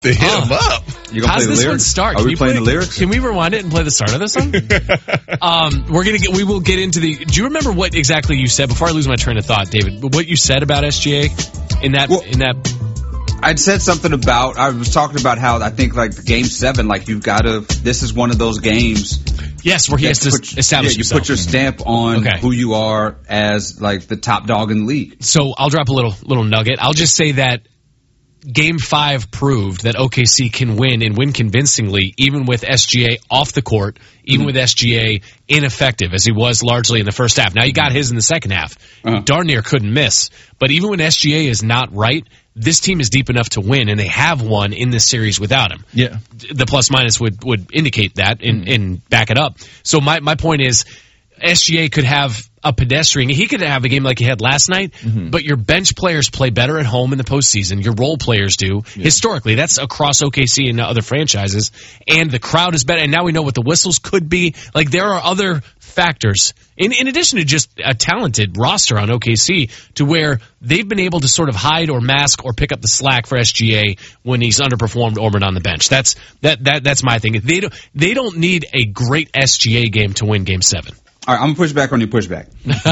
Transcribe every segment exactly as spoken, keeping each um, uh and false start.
To hit him up. You gonna How's play the this lyrics? one start? Are Can we you playing play, the lyrics? Can we rewind it and play the start of this song? um, we're gonna get. We will get into the. Do you remember what exactly you said before I lose my train of thought, David? What you said about S G A in that Well, in that. I'd said something about, I was talking about how I think like the game seven, like you've got to, this is one of those games. Yes, where he has to put, establish yeah, you himself. put your stamp on Okay. who you are as like the top dog in the league. So I'll drop a little little nugget. I'll just say that Game five proved that O K C can win and win convincingly, even with S G A off the court, even mm-hmm. with S G A ineffective, as he was largely in the first half. Now, he got his in the second half. Uh-huh. Darn near couldn't miss. But even when S G A is not right, this team is deep enough to win, and they have won in this series without him. Yeah. The plus-minus would, would indicate that and, mm-hmm. and back it up. So my, my point is, S G A could have a pedestrian. He could have a game like he had last night, mm-hmm. but your bench players play better at home in the postseason. Your role players do. Yeah. Historically, that's across O K C and other franchises. And the crowd is better. And now we know what the whistles could be. Like, there are other factors, in, in addition to just a talented roster on O K C, to where they've been able to sort of hide or mask or pick up the slack for S G A when he's underperformed or been on the bench. That's that that that's my thing. They don't, they don't need a great S G A game to win Game seven. All right, I'm gonna push back on your pushback.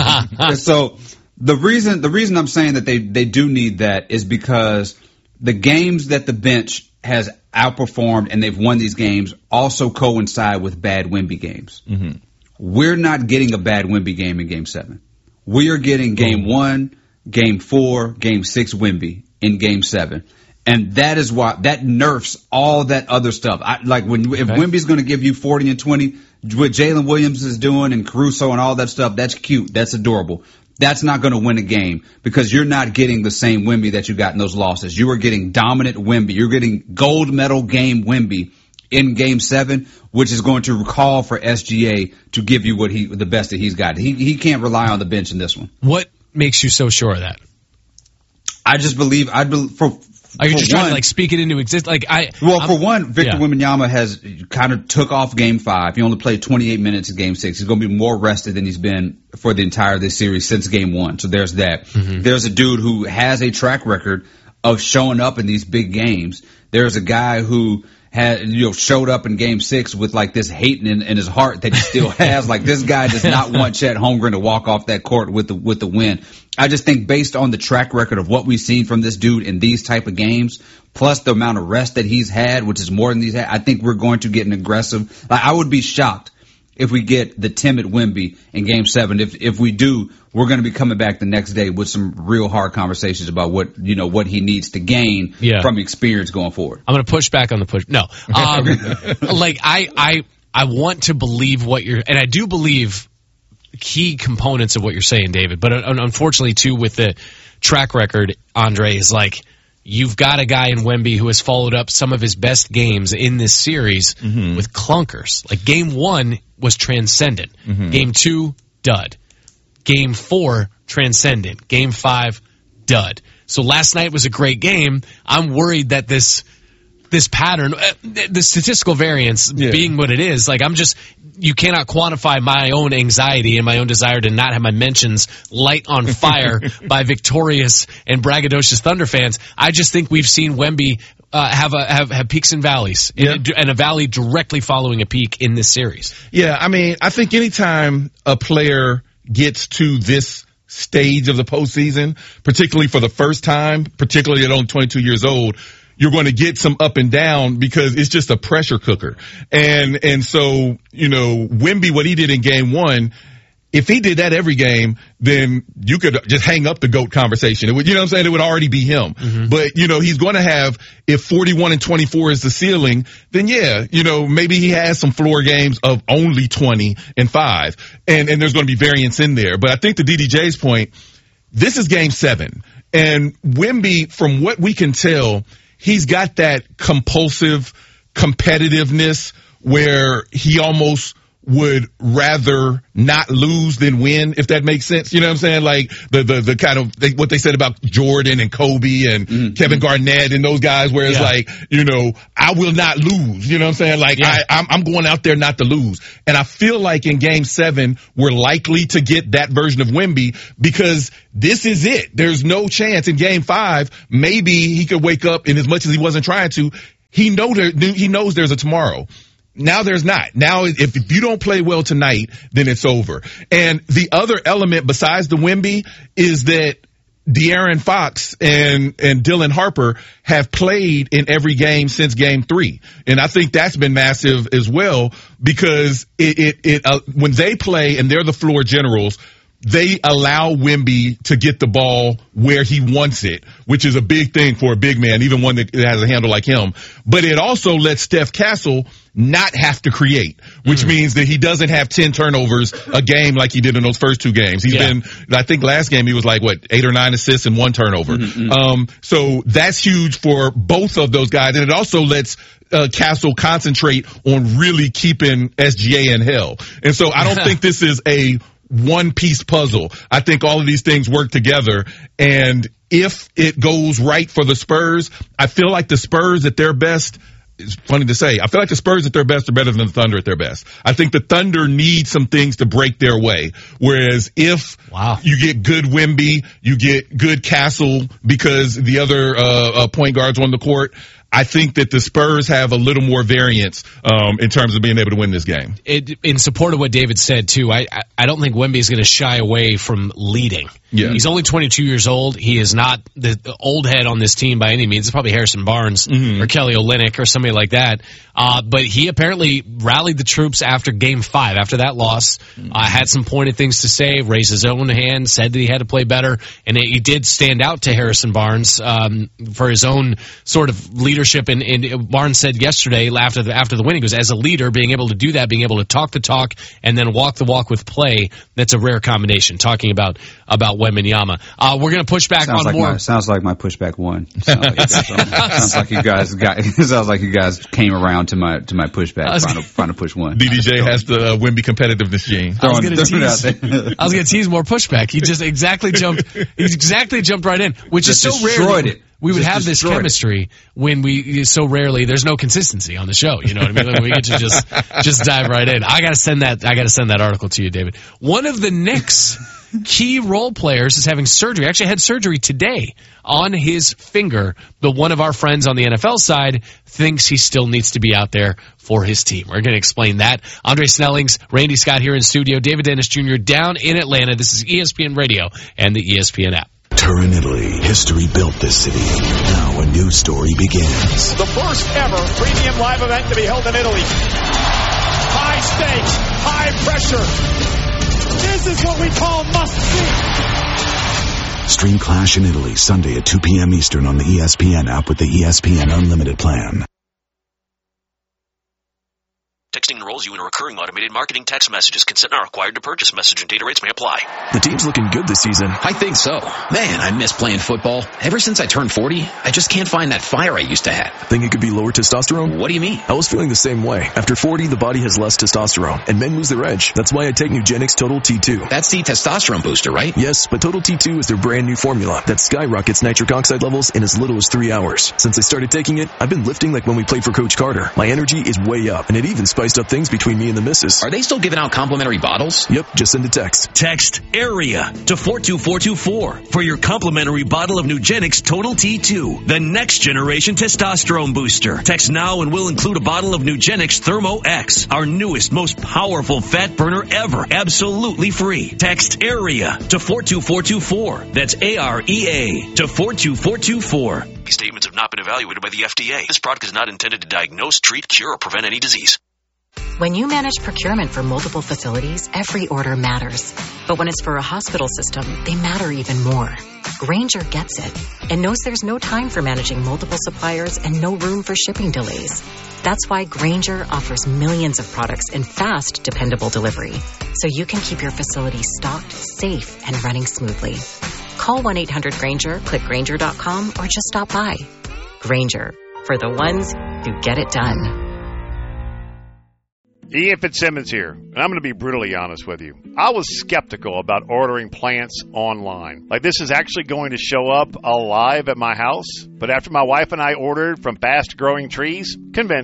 So the reason the reason I'm saying that they, they do need that is because the games that the bench has outperformed and they've won these games also coincide with bad Wemby games. Mm-hmm. We're not getting a bad Wemby game in Game seven. We are getting Game mm-hmm. one, Game four, Game six Wemby in Game seven. And that is why that nerfs all that other stuff. I, like when if okay. Wemby's going to give you forty and twenty, what Jalen Williams is doing and Caruso and all that stuff, that's cute. That's adorable. That's not going to win a game because you're not getting the same Wemby that you got in those losses. You are getting dominant Wemby. You're getting gold medal game Wemby in Game Seven, which is going to call for S G A to give you what he the best that he's got. He he can't rely on the bench in this one. What makes you so sure of that? I just believe I believe for. Are you for just one, trying to like speak it into existence? Like I, well, I'm, for one, Victor yeah. Wembanyama has kind of took off Game Five. He only played twenty-eight minutes in Game Six. He's going to be more rested than he's been for the entire this series since Game One. So there's that. Mm-hmm. There's a dude who has a track record of showing up in these big games. There's a guy who had you know showed up in Game Six with like this hate in, in his heart that he still has. Like this guy does not want Chet Holmgren to walk off that court with the with the win. I just think based on the track record of what we've seen from this dude in these type of games, plus the amount of rest that he's had, which is more than he's had, I think we're going to get an aggressive. Like, I would be shocked if we get the timid Wemby in Game Seven. If if we do, we're going to be coming back the next day with some real hard conversations about what you know what he needs to gain yeah. from experience going forward. I'm going to push back on the push. No, um, like I I I want to believe what you're, and I do believe key components of what you're saying, David. But unfortunately, too, with the track record, Andre, is like you've got a guy in Wemby who has followed up some of his best games in this series mm-hmm. with clunkers. Like Game One was transcendent. Mm-hmm. Game Two, dud. Game Four, transcendent. Game Five, dud. So last night was a great game. I'm worried that this this pattern, uh, the statistical variance yeah. being what it is, like I'm just, you cannot quantify my own anxiety and my own desire to not have my mentions light on fire by victorious and braggadocious Thunder fans. I just think we've seen Wemby uh, have a have, have peaks and valleys, yeah. and, and a valley directly following a peak in this series. Yeah, I mean, I think anytime a player gets to this stage of the postseason, particularly for the first time, particularly at only twenty-two years old, you're going to get some up and down because it's just a pressure cooker. And, and so, you know, Wemby, what he did in Game One, if he did that every game, then you could just hang up the GOAT conversation. It would, you know what I'm saying? It would already be him. Mm-hmm. But, you know, he's going to have, if forty-one and twenty-four is the ceiling, then yeah, you know, maybe he has some floor games of only twenty and five. And, and there's going to be variance in there. But I think to D D J's point, this is Game Seven. And Wemby, from what we can tell, he's got that compulsive competitiveness where he almost would rather not lose than win, if that makes sense. You know what I'm saying? Like the the, the kind of they, what they said about Jordan and Kobe and mm-hmm. Kevin Garnett and those guys, where it's yeah. like, you know, I will not lose. You know what I'm saying? Like yeah. I, I'm, I'm going out there not to lose. And I feel like in Game Seven we're likely to get that version of Wemby because this is it. There's no chance in Game Five. Maybe he could wake up, and as much as he wasn't trying to, he know there, he knows there's a tomorrow. Now there's not. Now, if, if you don't play well tonight, then it's over. And the other element besides the Wemby is that De'Aaron Fox and, and Dylan Harper have played in every game since game three. And I think that's been massive as well because it, it, it uh, when they play and they're the floor generals, they allow Wemby to get the ball where he wants it, which is a big thing for a big man, even one that has a handle like him. But it also lets Steph Castle not have to create, which mm. means that he doesn't have ten turnovers a game like he did in those first two games. He's yeah. been, I think last game he was like, what, eight or nine assists and one turnover. Mm-hmm. Um, so that's huge for both of those guys. And it also lets uh, Castle concentrate on really keeping S G A in hell. And so I don't think this is a one piece puzzle. I think all of these things work together, and if it goes right for the Spurs, I feel like the Spurs at their best, it's funny to say, I feel like the Spurs at their best are better than the Thunder at their best. I think the Thunder need some things to break their way, whereas if wow. you get good Wemby, you get good Castle because the other uh, uh point guards on the court, I think that the Spurs have a little more variance um, in terms of being able to win this game. It, in support of what David said, too, I, I don't think Wemby is going to shy away from leading. Yeah. He's only twenty-two years old. He is not the, the old head on this team by any means. It's probably Harrison Barnes mm-hmm. or Kelly Olynyk or somebody like that. Uh, but he apparently rallied the troops after game five, after that loss. Mm-hmm. Uh, had some pointed things to say, raised his own hand, said that he had to play better. And it, he did stand out to Harrison Barnes um, for his own sort of leadership. And, and Barnes said yesterday after the, after the win, he goes, as a leader, being able to do that, being able to talk the talk and then walk the walk with play, that's a rare combination. Talking about, about Wembanyama. Uh, we're going to push back sounds on like more. My, sounds like my pushback won. Sounds like, sounds like you guys got, sounds like you guys came around to my, to my pushback, trying to, trying to push one. D D J has the uh, Wemby competitiveness gene. I was going to tease, I was going to tease more pushback. He just exactly jumped, he exactly jumped right in, which just is so rare. It. We would just have this chemistry it. when we so rarely, there's no consistency on the show. You know what I mean? Like we get to just, just dive right in. I gotta send that, I gotta send that article to you, David. One of the Knicks key role players is having surgery, actually had surgery today on his finger, but one of our friends on the N F L side thinks he still needs to be out there for his team. We're going to explain that. Andre Snellings, Randy Scott here in studio, David Dennis Junior down in Atlanta. This is E S P N Radio and the E S P N app. Turin, Italy. History built this city. Now a new story begins. The first ever premium live event to be held in Italy. High stakes, high pressure. This is what we call must-see. Stream Clash in Italy, Sunday at two p.m. Eastern on the E S P N app with the E S P N Unlimited plan. Texting enrolls you in a recurring automated marketing text messages. Consent not required to purchase. Message and data rates may apply. The team's looking good this season. I think so. Man, I miss playing football. Ever since I turned forty, I just can't find that fire I used to have. Think it could be lower testosterone? What do you mean? I was feeling the same way. After forty, the body has less testosterone, and men lose their edge. That's why I take Nugenix Total T two. That's the testosterone booster, right? Yes, but Total T two is their brand new formula that skyrockets nitric oxide levels in as little as three hours. Since I started taking it, I've been lifting like when we played for Coach Carter. My energy is way up, and it even spiced up things between me and the missus. Are they still giving out complimentary bottles? Yep, just send a text. Text AREA to four two four two four for your complimentary bottle of Nugenix Total T two, the next generation testosterone booster. Text now and we'll include a bottle of Nugenix Thermo X, our newest, most powerful fat burner ever, absolutely free. Text AREA to four two four two four. That's A R E A to four two four two four. These statements have not been evaluated by the F D A. This product is not intended to diagnose, treat, cure, or prevent any disease. When you manage procurement for multiple facilities, every order matters. But when it's for a hospital system, they matter even more. Grainger gets it and knows there's no time for managing multiple suppliers and no room for shipping delays. That's why Grainger offers millions of products in fast, dependable delivery, so you can keep your facility stocked, safe, and running smoothly. Call one eight hundred Grainger, click Grainger dot com, or just stop by. Grainger, for the ones who get it done. Ian Fitzsimmons here, and I'm going to be brutally honest with you. I was skeptical about ordering plants online. Like, this is actually going to show up alive at my house. But after my wife and I ordered from Fast Growing Trees, convinced.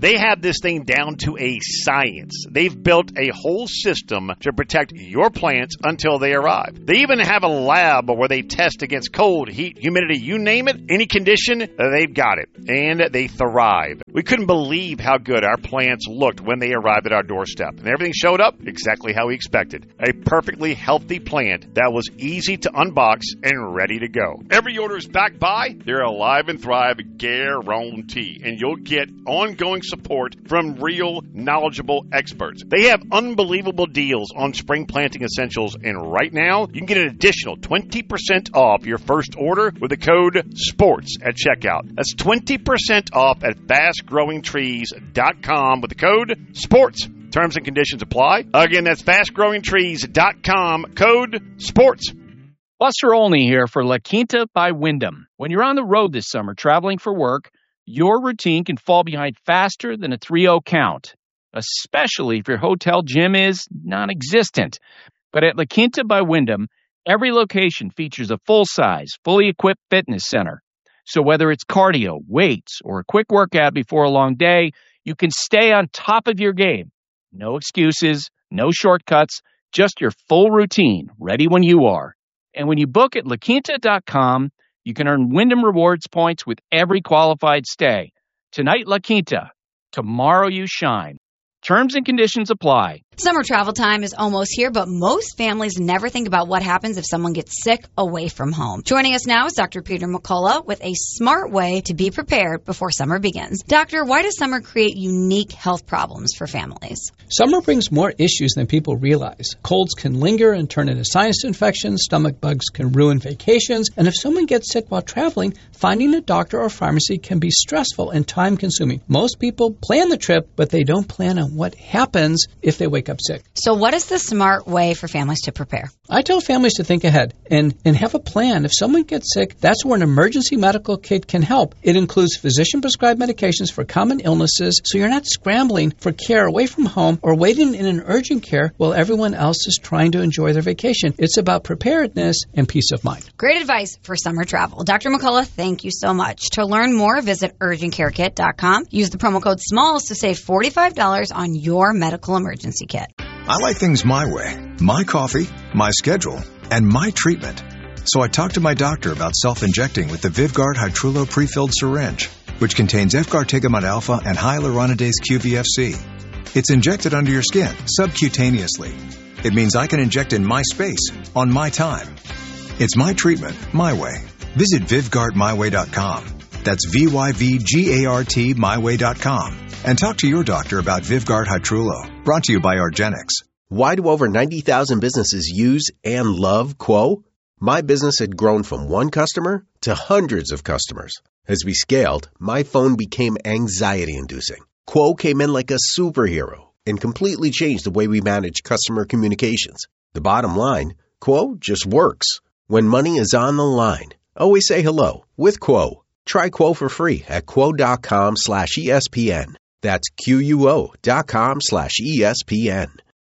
They have this thing down to a science. They've built a whole system to protect your plants until they arrive. They even have a lab where they test against cold, heat, humidity, you name it, any condition, they've got it. And they thrive. We couldn't believe how good our plants looked when they arrived at our doorstep. And everything showed up exactly how we expected. A perfectly healthy plant that was easy to unbox and ready to go. Every order is backed by their Alive and Thrive guarantee, and you'll get ongoing support from real, knowledgeable experts. They have unbelievable deals on spring planting essentials, and right now, you can get an additional twenty percent off your first order with the code SPORTS at checkout. That's twenty percent off at fast growing trees dot com with the code SPORTS. Terms and conditions apply. Again, that's fast growing trees dot com, code SPORTS. Buster Olney here for La Quinta by Wyndham. When you're on the road this summer traveling for work, your routine can fall behind faster than a three oh count, especially if your hotel gym is non-existent. But at La Quinta by Wyndham, every location features a full-size, fully equipped fitness center. So whether it's cardio, weights, or a quick workout before a long day, you can stay on top of your game. No excuses, no shortcuts, just your full routine, ready when you are. And when you book at La Quinta dot com, you can earn Wyndham Rewards points with every qualified stay. Tonight, La Quinta. Tomorrow, you shine. Terms and conditions apply. Summer travel time is almost here, but most families never think about what happens if someone gets sick away from home. Joining us now is Doctor Peter McCullough with a smart way to be prepared before summer begins. Doctor, why does summer create unique health problems for families? Summer brings more issues than people realize. Colds can linger and turn into sinus infections, stomach bugs can ruin vacations, and if someone gets sick while traveling, finding a doctor or pharmacy can be stressful and time-consuming. Most people plan the trip, but they don't plan on what happens if they wake up sick. So what is the smart way for families to prepare? I tell families to think ahead and, and have a plan. If someone gets sick, that's where an emergency medical kit can help. It includes physician-prescribed medications for common illnesses, so you're not scrambling for care away from home or waiting in an urgent care while everyone else is trying to enjoy their vacation. It's about preparedness and peace of mind. Great advice for summer travel. Doctor McCullough, thank you so much. To learn more, visit urgent care kit dot com. Use the promo code SMALLS to save forty-five dollars on your medical emergency kit. I like things my way. My coffee, my schedule, and my treatment. So I talked to my doctor about self-injecting with the Vyvgart Hytrulo pre-filled syringe, which contains efgartigimod alpha and hyaluronidase Q V F C. It's injected under your skin, subcutaneously. It means I can inject in my space, on my time. It's my treatment, my way. Visit Vyvgart my way dot com. That's V Y V G A R T my way dot com. And talk to your doctor about Vyvgart Hytrulo. Brought to you by argenx. Why do over ninety thousand businesses use and love Quo? My business had grown from one customer to hundreds of customers. As we scaled, my phone became anxiety-inducing. Quo came in like a superhero and completely changed the way we manage customer communications. The bottom line, Quo just works. When money is on the line, always say hello with Quo. Try Quo for free at quo dot com slash E S P N. That's Q U O dot com slash E S P N.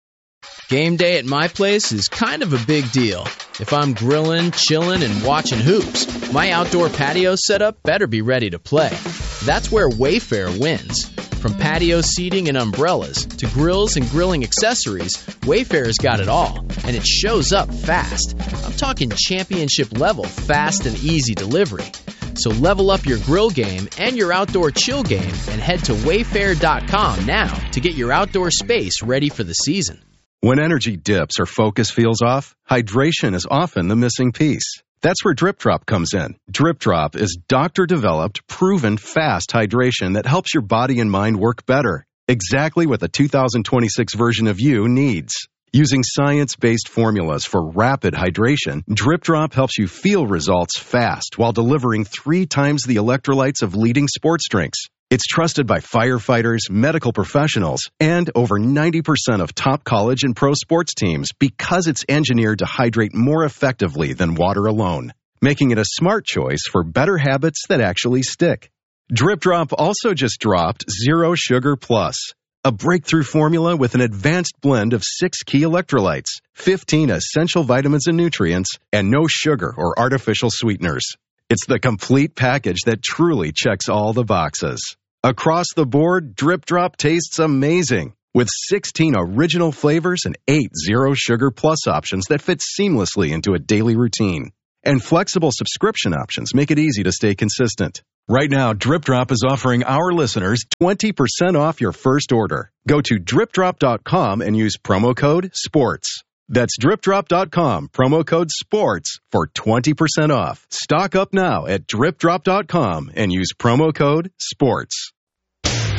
Game day at my place is kind of a big deal. If I'm grilling, chilling, and watching hoops, my outdoor patio setup better be ready to play. That's where Wayfair wins. From patio seating and umbrellas to grills and grilling accessories, Wayfair's got it all, and it shows up fast. I'm talking championship level fast and easy delivery. So level up your grill game and your outdoor chill game and head to wayfair dot com now to get your outdoor space ready for the season. When energy dips or focus feels off, hydration is often the missing piece. That's where Drip Drop comes in. Drip Drop is doctor-developed, proven fast hydration that helps your body and mind work better. Exactly what the two thousand twenty-six version of you needs. Using science-based formulas for rapid hydration, Drip Drop helps you feel results fast while delivering three times the electrolytes of leading sports drinks. It's trusted by firefighters, medical professionals, and over ninety percent of top college and pro sports teams because it's engineered to hydrate more effectively than water alone, making it a smart choice for better habits that actually stick. Drip Drop also just dropped Zero Sugar Plus, a breakthrough formula with an advanced blend of six key electrolytes, fifteen essential vitamins and nutrients, and no sugar or artificial sweeteners. It's the complete package that truly checks all the boxes. Across the board, Drip Drop tastes amazing. With sixteen original flavors and eight zero sugar plus options that fit seamlessly into a daily routine. And flexible subscription options make it easy to stay consistent. Right now, Drip Drop is offering our listeners twenty percent off your first order. Go to drip drop dot com and use promo code SPORTS. That's drip drop dot com, promo code SPORTS for twenty percent off. Stock up now at drip drop dot com and use promo code SPORTS.